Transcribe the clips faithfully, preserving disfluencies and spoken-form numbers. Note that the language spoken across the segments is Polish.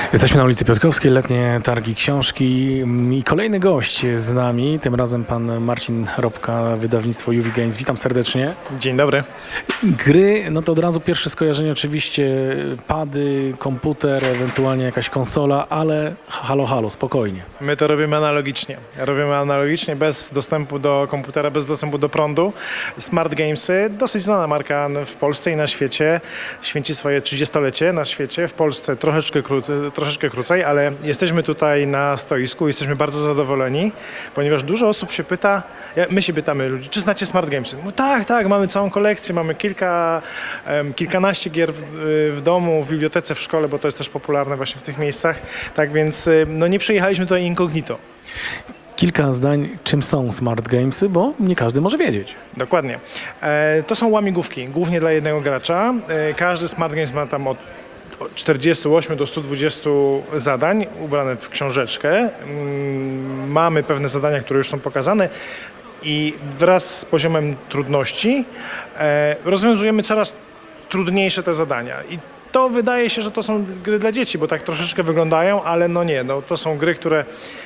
Jesteśmy na ulicy Piotrkowskiej, letnie targi książki i kolejny gość z nami, tym razem pan Marcin Ropka, wydawnictwo U V Games. Witam serdecznie. Dzień dobry. Gry, no to od razu pierwsze skojarzenie oczywiście pady, komputer, ewentualnie jakaś konsola, ale halo, halo, spokojnie. My to robimy analogicznie. Robimy analogicznie, bez dostępu do komputera, bez dostępu do prądu. Smart Gamesy, dosyć znana marka w Polsce i na świecie, święci swoje trzydziestolecie na świecie. W Polsce troszeczkę, kró troszeczkę krócej, ale jesteśmy tutaj na stoisku, jesteśmy bardzo zadowoleni, ponieważ dużo osób się pyta, my się pytamy ludzi, czy znacie Smart Gamesy? No tak, tak, mamy całą kolekcję, mamy kilka, um, kilkanaście gier w, w domu, w bibliotece, w szkole, bo to jest też popularne właśnie w tych miejscach. Tak więc no, nie przyjechaliśmy tutaj incognito. Kilka zdań, czym są Smart Gamesy, bo nie każdy może wiedzieć. Dokładnie. E, to są łamigłówki, głównie dla jednego gracza. E, każdy Smart Games ma tam od czterdziestu ośmiu do stu dwudziestu zadań ubrane w książeczkę. Mm, mamy pewne zadania, które już są pokazane i wraz z poziomem trudności e, rozwiązujemy coraz trudniejsze te zadania. I to wydaje się, że to są gry dla dzieci, bo tak troszeczkę wyglądają, ale no nie, no to są gry, które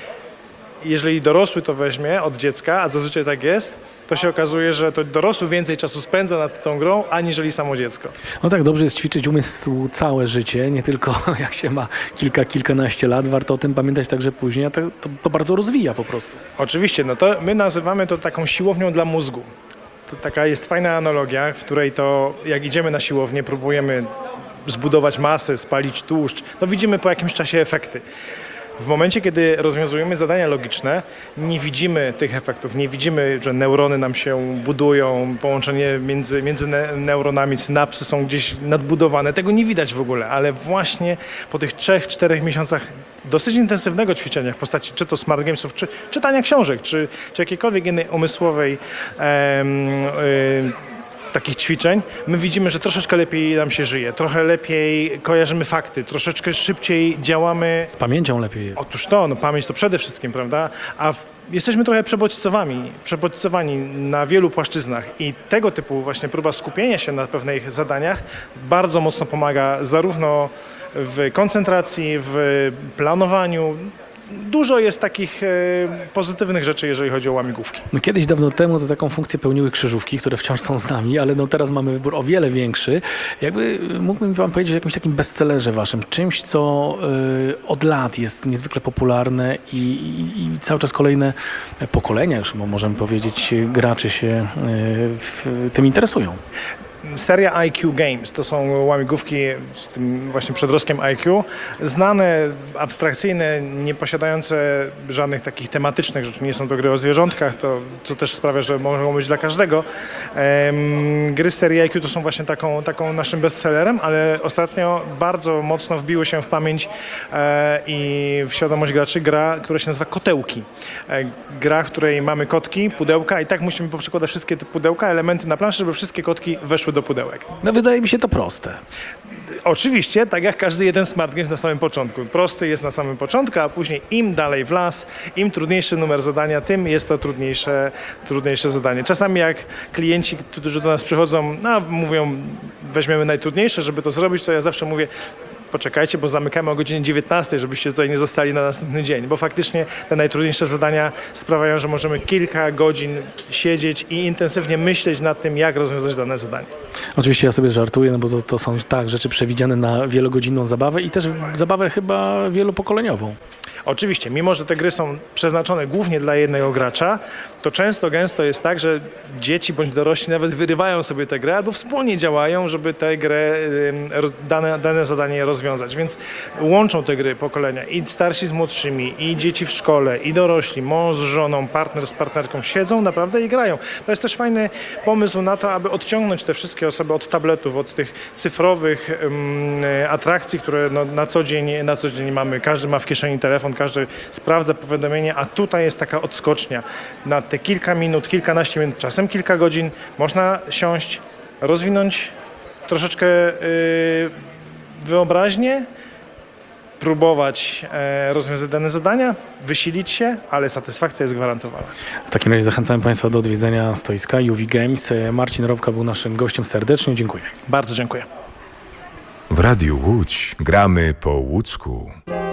jeżeli dorosły to weźmie od dziecka, a zazwyczaj tak jest, to się okazuje, że to dorosły więcej czasu spędza nad tą grą, aniżeli samo dziecko. No tak, dobrze jest ćwiczyć umysł całe życie, nie tylko jak się ma kilka, kilkanaście lat. Warto o tym pamiętać także później, a to, to, to bardzo rozwija po prostu. Oczywiście, no to my nazywamy to taką siłownią dla mózgu. To taka jest fajna analogia, w której to jak idziemy na siłownię, próbujemy zbudować masę, spalić tłuszcz, no widzimy po jakimś czasie efekty. W momencie, kiedy rozwiązujemy zadania logiczne, nie widzimy tych efektów, nie widzimy, że neurony nam się budują, połączenie między, między neuronami, synapsy są gdzieś nadbudowane. Tego nie widać w ogóle, ale właśnie po tych trzech, czterech miesiącach dosyć intensywnego ćwiczenia w postaci czy to Smart Gamesów, czy czytania książek, czy, czy jakiejkolwiek innej umysłowej em, y, takich ćwiczeń, my widzimy, że troszeczkę lepiej nam się żyje, trochę lepiej kojarzymy fakty, troszeczkę szybciej działamy. Z pamięcią lepiej jest. Otóż to, no pamięć to przede wszystkim, prawda? A w, jesteśmy trochę przebodźcowani, przebodźcowani na wielu płaszczyznach i tego typu właśnie próba skupienia się na pewnych zadaniach bardzo mocno pomaga zarówno w koncentracji, w planowaniu. Dużo jest takich e, pozytywnych rzeczy, jeżeli chodzi o łamigłówki. No kiedyś, dawno temu, to taką funkcję pełniły krzyżówki, które wciąż są z nami, ale no teraz mamy wybór o wiele większy. Jakby mógłby mi pan powiedzieć o jakimś takim bestsellerze waszym, czymś, co y, od lat jest niezwykle popularne i, i, i cały czas kolejne pokolenia, już możemy powiedzieć, graczy się y, w, tym interesują. Seria I Q Games to są łamigłówki z tym właśnie przedrostkiem I Q, znane, abstrakcyjne, nie posiadające żadnych takich tematycznych rzeczy. Nie są to gry o zwierzątkach, to, to też sprawia, że mogą być dla każdego. Um, gry z serii I Q to są właśnie taką, taką naszym bestsellerem, ale ostatnio bardzo mocno wbiły się w pamięć e, i w świadomość graczy gra, która się nazywa Kotełki. E, gra, w której mamy kotki, pudełka i tak musimy poprzekładać wszystkie te pudełka, elementy na planszy, żeby wszystkie kotki weszły do pudełek. No wydaje mi się to proste. Oczywiście, tak jak każdy jeden Smart Games na samym początku. Prosty jest na samym początku, a później im dalej w las, im trudniejszy numer zadania, tym jest to trudniejsze, trudniejsze zadanie. Czasami jak klienci, którzy do nas przychodzą, no, mówią, weźmiemy najtrudniejsze, żeby to zrobić, to ja zawsze mówię, poczekajcie, bo zamykamy o godzinie dziewiętnastej, żebyście tutaj nie zostali na następny dzień, bo faktycznie te najtrudniejsze zadania sprawiają, że możemy kilka godzin siedzieć i intensywnie myśleć nad tym, jak rozwiązać dane zadanie. Oczywiście ja sobie żartuję, no bo to, to są tak rzeczy przewidziane na wielogodzinną zabawę i też zabawę chyba wielopokoleniową. Oczywiście, mimo że te gry są przeznaczone głównie dla jednego gracza, to często, gęsto jest tak, że dzieci bądź dorośli nawet wyrywają sobie tę grę albo wspólnie działają, żeby tę grę, dane, dane zadanie rozwiązać. Więc łączą te gry pokolenia i starsi z młodszymi, i dzieci w szkole, i dorośli, mąż z żoną, partner z partnerką siedzą naprawdę i grają. To jest też fajny pomysł na to, aby odciągnąć te wszystkie osoby od tabletów, od tych cyfrowych um, atrakcji, które no, na co dzień, na co dzień mamy. Każdy ma w kieszeni telefon, każdy sprawdza powiadomienia, a tutaj jest taka odskocznia. Na te kilka minut, kilkanaście minut, czasem kilka godzin można siąść, rozwinąć troszeczkę yy, wyobraźnię, próbować e, rozwiązać dane zadania, wysilić się, ale satysfakcja jest gwarantowana. W takim razie zachęcamy Państwa do odwiedzenia stoiska U V Games. Marcin Ropka był naszym gościem serdecznie. Dziękuję. Bardzo dziękuję. W Radiu Łódź gramy po łódzku.